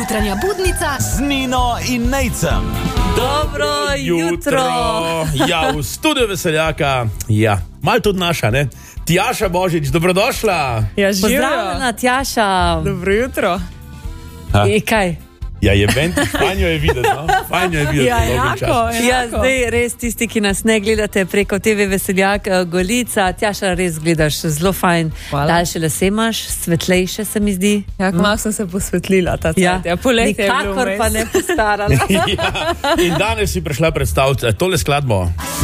Jutranja budnica z Nino in Nejcem. Dobro jutro. Ja, v studiu Veseljaka, ja, malo tudi naša, ne? Tjaša Božič, dobrodošla. Ja, Pozdravljena, Tjaša. Dobro jutro. Kaj? Ja, je bent, fajn jo je videti, no? Fajn jo je videti. Ja, enako. Ja, zdaj res tisti, ki nas ne gledate preko TV Veseljak, Golica, Tjaša, res gledaš zelo fajn. Hvala. Daljše lase imaš, svetlejše se mi zdi. Ja, malo sem se posvetlila ta cajt. Ja, poletje je bilo nikakor vmes. pa ne postarala. Ja, in danes si prišla predstaviti tole skladbo.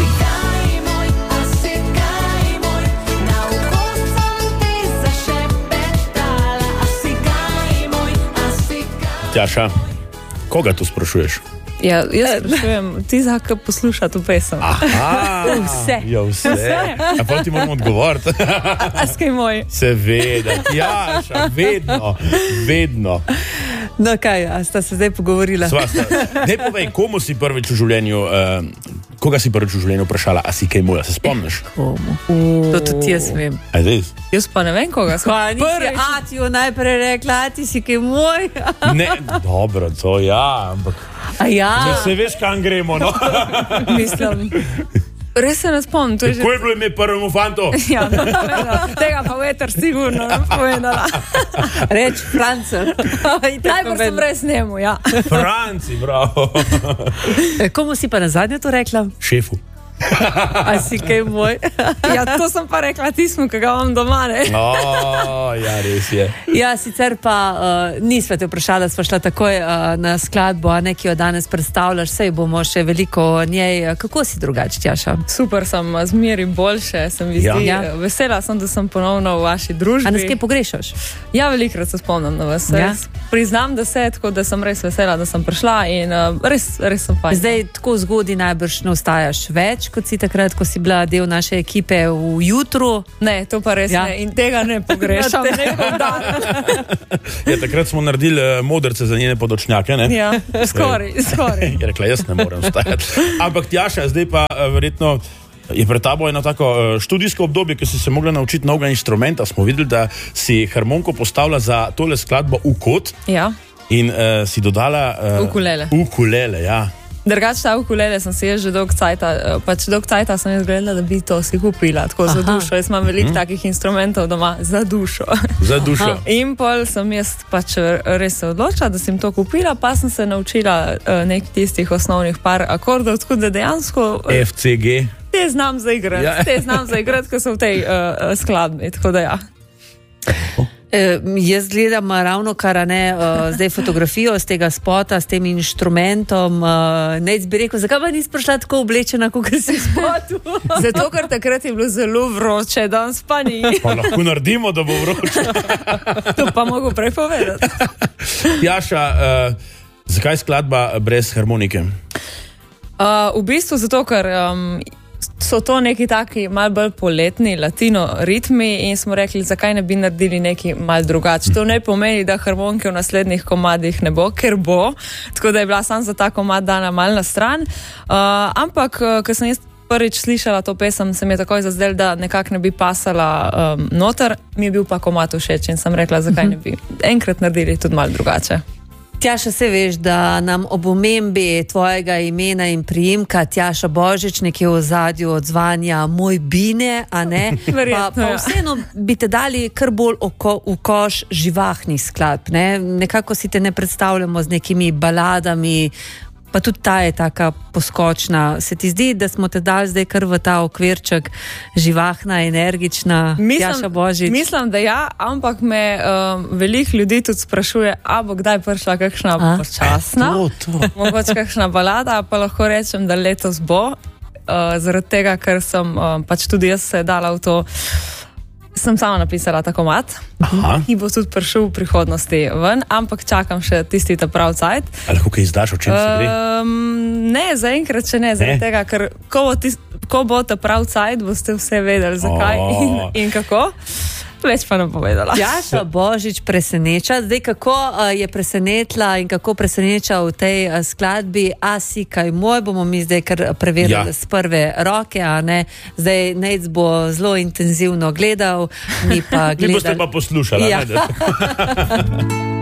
Tjaša, koga tu sprašuješ? Ja, jaz sprašujem, ti zakaj posluša to pesem? Aha, Vse. Ja, vse. A pa ti moramo odgovoriti. A skaj moj? Seveda, Tjaša, vedno. No kaj, a sta se zdaj pogovorila? Ne povej, koga si prvič v življenju vprašala, a si kaj moja, se spomniš? Komu? To tudi jaz vem. A res? Jaz pa ne vem, koga sem. Pa nisi Atiju najprej rekla, a ti si kaj moj? Ne, dobro, to ja, ampak A ja? ne se veš, kam gremo, no? Mislim, res se ne spomnim. To je že... Kako je bilo ime prvemu fantu? Ja, no, tega pa veter sigurno ne povedala. Reč Francel. Najbolj sem res njemu, ja. Franci, bravo. Komu si pa na zadnje to rekla? Šefu. A si kaj moj? Ja, to sem pa rekla tismu, ki ga imam doma, ne? Ja, res je. Ja, sicer pa nisva te vprašala, sva šla takoj na skladbo, a ne, ki jo danes predstavljaš, sej bomo še veliko o njej. Kako si drugače, Tjaša? Super sem, zmeri boljše, se mi zdi. Ja. Vesela sem, da sem ponovno v vaši družbi. A nas kaj pogrešaš? Ja, velikrat se spomnim na vas. Ja. Priznam, da tako da sem res vesela, da sem prišla in res sem fajn. Zdaj tako zgodaj najbrž ne ostajaš več, kot si takrat, ko si bila del naše ekipe v jutru. Ne, to pa res Ja. ne. In tega ne pogrešam. Ja, takrat smo naredili modrce za njene podočnjake, ne? Ja, skoraj. Je rekla, jaz ne morem stajati. Ampak Tjaša, zdaj pa verjetno je pred tabo eno tako študijsko obdobje, ki si se mogla naučiti novega inštrumenta. Smo videli, da si harmoniko postavila za tole skladbo v kot Ja. in si dodala ukulele, ja. Drugače ta ukulele sem si jaz že dolgo cajta sem jaz gledala, da bi to si kupila, tako za dušo. Jaz imam veliko takih instrumentov doma za dušo. Za dušo. In pol sem jaz pač res se odločila, da sem to kupila, pa sem se naučila nekih tistih osnovnih par akordov, tako da dejansko FCG. te znam zaigrati, ko so v tej skladbi, tako da ja. Jaz gledam ravno kar zdaj fotografijo z tega spota, s tem inštrumentom. Nec bi rekel, zakaj pa nisi prišla tako oblečena, kot si v spotu? Zato, ker takrat je bilo zelo vroče, danes pa ni. Pa lahko naredimo, da bo vroče. To pa mogo prej povedati. Tjaša, zakaj skladba brez harmonike? V bistvu zato, ker so to neki taki mal bolj poletni latino ritmi in smo rekli, zakaj ne bi naredili neki mal drugače. To ne pomeni, da harmonike v naslednjih komadih ne bo, ker bo, tako da je bila sam za ta komad dana mal na stran. Ampak, ko sem jaz prvič slišala to pesem, se mi je takoj zazdel, da nekako ne bi pasala noter, mi je bil pa komad všeč in sem rekla, zakaj ne bi enkrat naredili tudi mal drugače. Tjaša, se veš, da nam ob omembi tvojega imena in priimka Tjaša Božič nekje v ozadju odzvanja moj Bine, a ne? Verjetno, pa vseeno bi te dali kar bolj v koš živahnih skladb, ne? Nekako si te ne predstavljamo z nekimi baladami, pa tudi ta je taka poskočna. Se ti zdi, da smo te dali zdaj kar v ta okvirček živahna, energična Tjaša Božič? Mislim, da ja, ampak me veliko ljudi tudi sprašuje, a bo kdaj prišla kakšna počasna, mogoče kakšna balada, pa lahko rečem, da letos bo, zaradi tega, ker sem pač tudi jaz se dala v to. Sem sama napisala ta komad, ki bo tudi prišel v prihodnosti ven, ampak čakam še tisti ta prav cajt. A lahko kaj izdaš, o čem se gre? Ne, zaenkrat še ne, zaradi tega, ker ko bo ta prav cajt, boste vse vedeli, zakaj in kako. Več pa ne povedala. Tjaša Božič preseneča. Zdaj, kako je presenetila in kako preseneča v tej skladbi A si kaj moj, bomo mi zdaj kar preverili z prve roke, a ne? Zdaj Nejc bo zelo intenzivno gledal, mi pa gledali. Mi boste pa poslušali. Ja.